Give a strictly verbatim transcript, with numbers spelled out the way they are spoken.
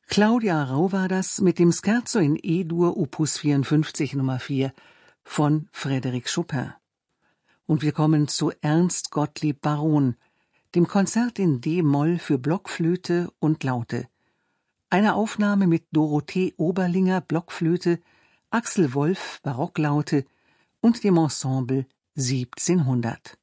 Claudia Rau war das mit dem Scherzo in E-Dur Opus vierundfünfzig Nummer vier von Frédéric Chopin. Und wir kommen zu Ernst Gottlieb Baron, dem Konzert in D-Moll für Blockflöte und Laute. Eine Aufnahme mit Dorothee Oberlinger Blockflöte, Axel Wolf Barocklaute und dem Ensemble siebzehnhundert.